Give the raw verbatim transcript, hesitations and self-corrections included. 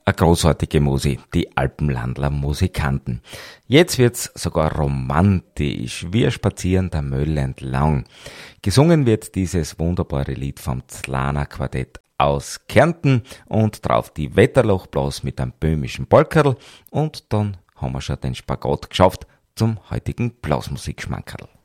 Eine großartige Musik, die Alpenlandler Musikanten. Jetzt wird's sogar romantisch, wir spazieren der Mölle entlang. Gesungen wird dieses wunderbare Lied vom Zlana Quartett aus Kärnten und drauf die Wetterlochblas mit einem böhmischen Polkerl und dann haben wir schon den Spagat geschafft zum heutigen Blasmusikschmankerl.